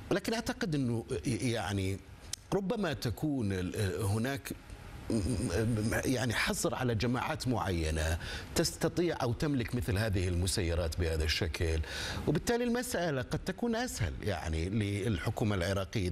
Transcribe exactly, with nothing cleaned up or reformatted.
ولكن أعتقد أنه يعني ربما تكون هناك يعني حصر على جماعات معينة تستطيع أو تملك مثل هذه المسيرات بهذا الشكل، وبالتالي المسألة قد تكون أسهل يعني للحكومة العراقية